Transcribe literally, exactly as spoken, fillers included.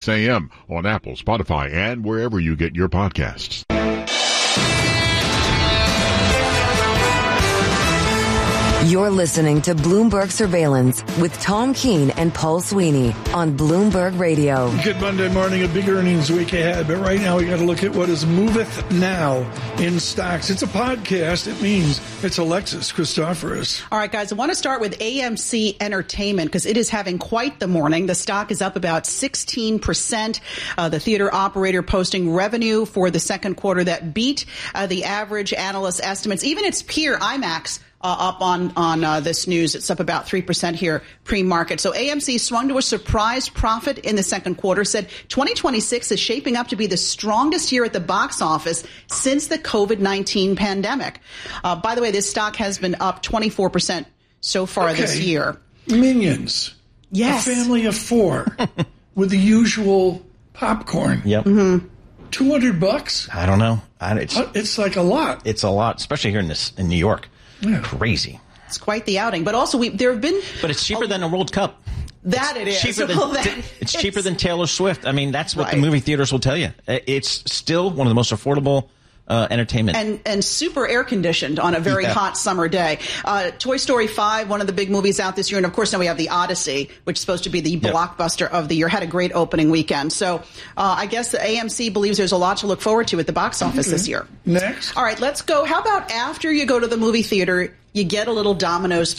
A M on Apple, Spotify, and wherever you get your podcasts. You're listening to Bloomberg Surveillance with Tom Keene and Paul Sweeney on Bloomberg Radio. Good Monday morning, a big earnings week ahead. But right now we got to look at what is moveth now in stocks. It's a podcast. It means it's Alexis Christoforous. All right, guys, I want to start with A M C Entertainment because it is having quite the morning. The stock is up about sixteen percent. Uh, the theater operator posting revenue for the second quarter that beat uh, the average analyst estimates. Even its peer, IMAX, Uh, up on on uh, this news. It's up about three percent here pre-market. So A M C swung to a surprise profit in the second quarter, said twenty twenty-six is shaping up to be the strongest year at the box office since the covid nineteen pandemic. Uh, by the way, this stock has been up twenty-four percent so far okay. this year. Minions. Yes. A family of four with the usual popcorn. Yep. Mm-hmm. two hundred bucks? I don't know. I, it's, it's like a lot. It's a lot, especially here in this in New York. Yeah. Crazy. It's quite the outing. But also, we there have been... But it's cheaper a, than a World Cup. That it is. Cheaper than, well, that it's is. cheaper than Taylor Swift. I mean, that's what right. the movie theaters will tell you. It's still one of the most affordable uh, entertainment. And and super air-conditioned on a very yeah. hot summer day. Uh, Toy Story five, one of the big movies out this year. And, of course, now we have The Odyssey, which is supposed to be the yep. blockbuster of the year. Had a great opening weekend. So uh, I guess the A M C believes there's a lot to look forward to at the box office okay. this year. Next. All right, let's go. How about after you go to the movie theater, you get a little Domino's